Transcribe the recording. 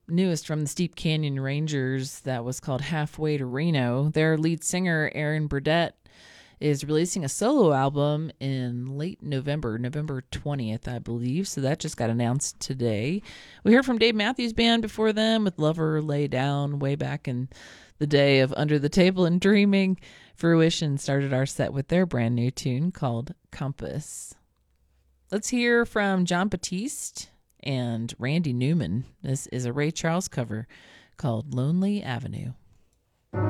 newest from the Steep Canyon Rangers that was called Halfway to Reno. Their lead singer, Aaron Burdett, is releasing a solo album in late November, November 20th, I believe. So that just got announced today. We heard from Dave Matthews Band before them with Lover Lay Down way back in the day of Under the Table and Dreaming. Fruition started our set with their brand new tune called Compass. Let's hear from John Batiste and Randy Newman. This is a Ray Charles cover called Lonely Avenue.